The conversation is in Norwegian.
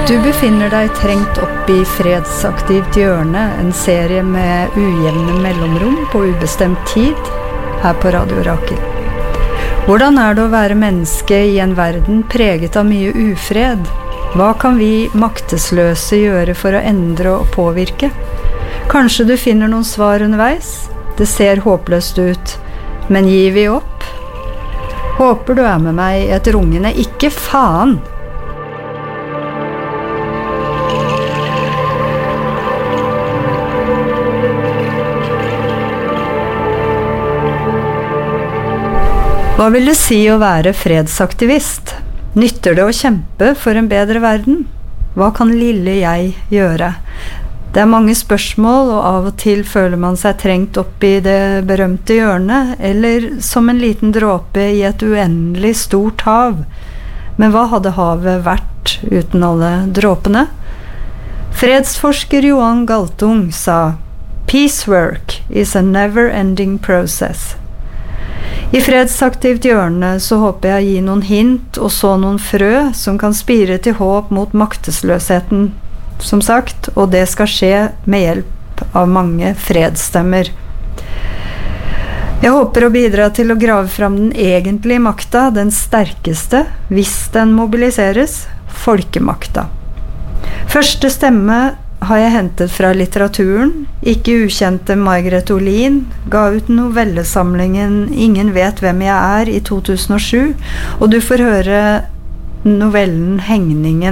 Du befinner deg trengt opp i Fredsaktivt hjørne, en serie med ujevne mellomrom på ubestemt tid, her på Radio Rakel. Hvordan det å være menneske i en verden preget av mye ufred? Hva kan vi maktesløse gjøre for å endre og påvirke? Kanskje du finner noen svar underveis? Det ser håpløst ut, men gir vi opp? Håper du med meg i et rungende ikke faen! Hva vil det si å være fredsaktivist? Nytter det å kjempe for en bedre verden? Hva kan lille jeg gjøre? Det mange spørsmål, og av og til føler man seg trengt opp i det berømte hjørnet, eller som en liten dråpe i et uendelig stort hav. Men hva hadde havet vært uten alle dråpene? Fredsforsker Johan Galtung sa, «Peace work is a never-ending process». I Fredsaktivt hjørne så håper jeg å gi noen hint og så noen frø som kan spire til håp mot maktesløsheten, som sagt, og det skal skje med hjelp av mange fredsstemmer. Jeg håper å bidra til å grave fram den egentlige makta, den sterkeste, hvis den mobiliseres, folkemakta. Første stemme har jeg hentet fra litteraturen. Ikke ukjente Margrethe Olin ga ut novellesamlingen Ingen vet hvem jeg i 2007, og du får høre novellen Hengningen